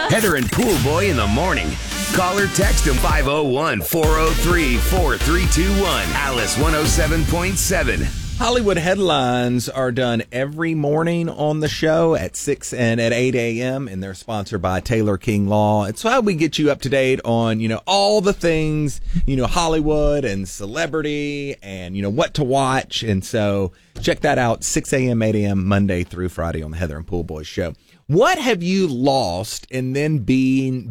Heather and Pool Boy in the morning. Call or text him 501-403-4321. Alice 107.7. Hollywood headlines are done every morning on the show at 6 and at 8 a.m. and they're sponsored by Taylor King Law. It's how we get you up to date on, all the things, Hollywood and celebrity and, what to watch. And so check that out, 6 a.m., 8 a.m., Monday through Friday on the Heather and Pool Boys show. What have you lost and then been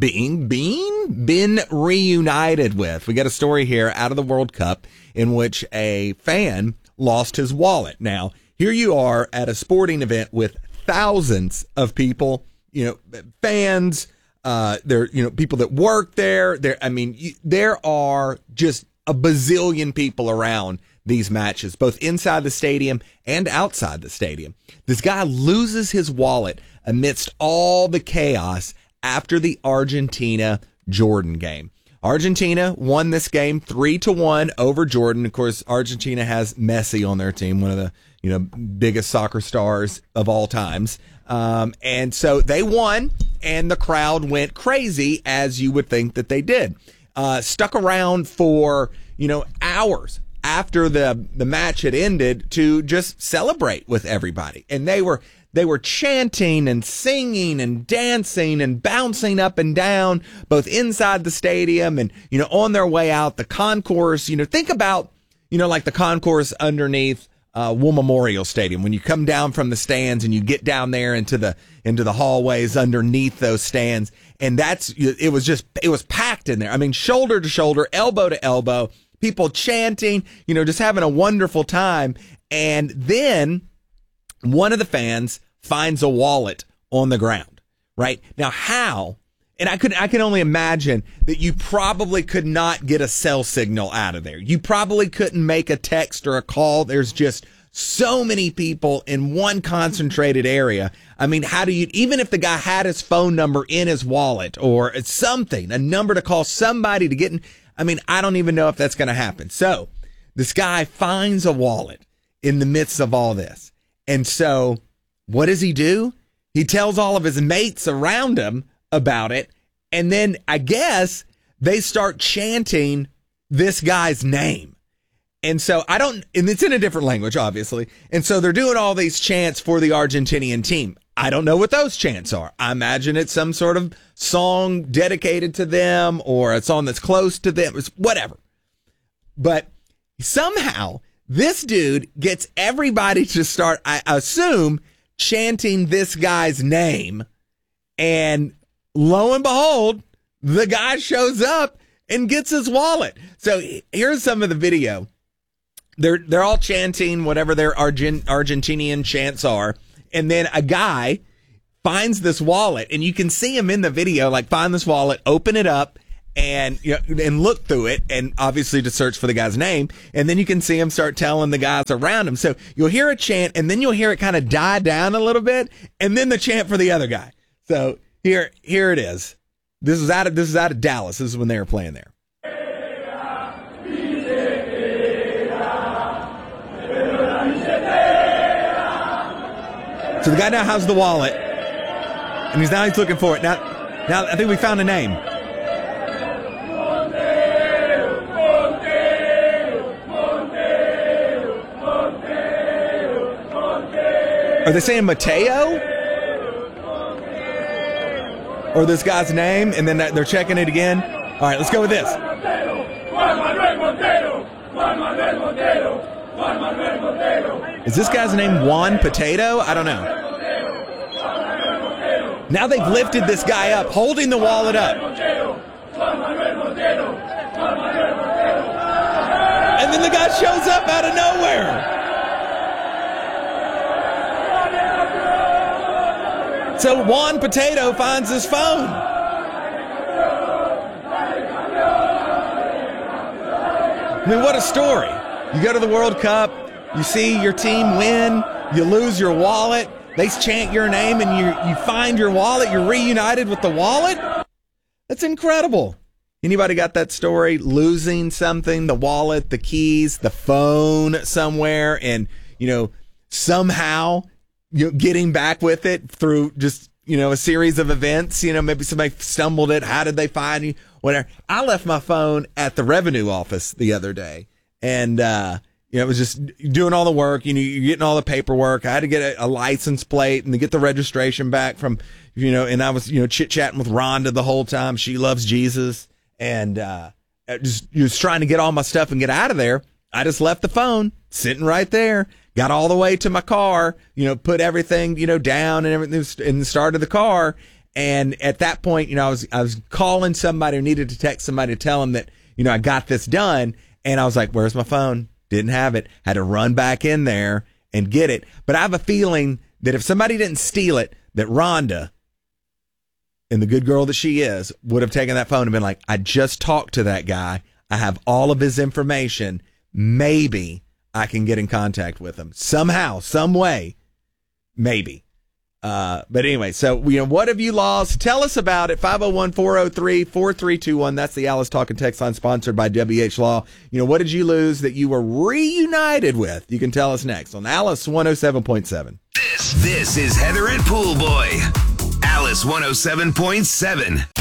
reunited with? We got a story here out of the World Cup in which a fan lost his wallet. Now, here you are at a sporting event with thousands of people, fans, people that work there. There are just a bazillion people around these matches, both inside the stadium and outside the stadium. This guy loses his wallet amidst all the chaos after the Argentina-Jordan game. Argentina won this game 3-1 over Jordan. Of course, Argentina has Messi on their team, one of the biggest soccer stars of all times. And so they won, and the crowd went crazy, as you would think that they did. Stuck around for hours after the match had ended to just celebrate with everybody, and they were chanting and singing and dancing and bouncing up and down, both inside the stadium and, on their way out, the concourse. Think about, like the concourse underneath War Memorial Stadium. When you come down from the stands and you get down there into the hallways underneath those stands. And it was packed in there. I mean, shoulder to shoulder, elbow to elbow, people chanting, just having a wonderful time. And then one of the fans finds a wallet on the ground, right? Now, how? And I can only imagine that you probably could not get a cell signal out of there. You probably couldn't make a text or a call. There's just so many people in one concentrated area. I mean, how do you, even if the guy had his phone number in his wallet or something, a number to call somebody to get in, I don't even know if that's going to happen. So this guy finds a wallet in the midst of all this. And so what does he do? He tells all of his mates around him about it. And then I guess they start chanting this guy's name. And so and it's in a different language, obviously. And so they're doing all these chants for the Argentinian team. I don't know what those chants are. I imagine it's some sort of song dedicated to them or a song that's close to them. It's whatever. But somehow this dude gets everybody to start, I assume, chanting this guy's name. And lo and behold, the guy shows up and gets his wallet. So here's some of the video. They're all chanting whatever their Argentinian chants are. And then a guy finds this wallet, and you can see him in the video, like find this wallet, open it up, and look through it, and obviously to search for the guy's name. And then you can see him start telling the guys around him. So you'll hear a chant, and then you'll hear it kind of die down a little bit, and then the chant for the other guy. So here it is. This is out of Dallas. This is when they were playing there. So the guy now has the wallet, and he's looking for it. Now I think we found a name. Are they saying Mateo? Or this guy's name, and then they're checking it again? All right, let's go with this. Is this guy's name Juan Potato? I don't know. Now they've lifted this guy up, holding the wallet up. And then the guy shows up out of nowhere. So Juan Potato finds his phone. I mean, what a story. You go to the World Cup, you see your team win, you lose your wallet, they chant your name, and you find your wallet, you're reunited with the wallet? That's incredible. Anybody got that story? Losing something, the wallet, the keys, the phone somewhere, and, somehow getting back with it through just, a series of events. Maybe somebody stumbled it. How did they find you? Whatever. I left my phone at the revenue office the other day, and it was just doing all the work. You're getting all the paperwork. I had to get a license plate and to get the registration back from, and I was, chit chatting with Rhonda the whole time. She loves Jesus, and just trying to get all my stuff and get out of there. I just left the phone sitting right there. Got all the way to my car, put everything, down and everything, and started the car. And at that point, I was calling somebody or needed to text somebody to tell them that, I got this done. And I was like, where's my phone? Didn't have it. Had to run back in there and get it. But I have a feeling that if somebody didn't steal it, that Rhonda, and the good girl that she is, would have taken that phone and been like, I just talked to that guy. I have all of his information. Maybe I can get in contact with him somehow, some way. Maybe. But anyway, so, what have you lost? Tell us about it. 501-403-4321. That's the Alice Talking Text Line, sponsored by WH Law. What did you lose that you were reunited with? You can tell us next on Alice 107.7. This is Heather and Pool Boy. Alice 107.7.